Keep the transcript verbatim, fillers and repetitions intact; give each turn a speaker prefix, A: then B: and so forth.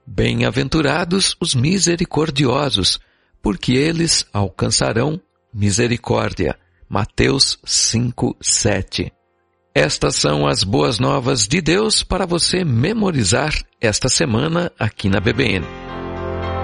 A: Bem-aventurados os misericordiosos, porque eles alcançarão misericórdia. Mateus cinco, sete. Estas são as boas novas de Deus para você memorizar esta semana aqui na B B N.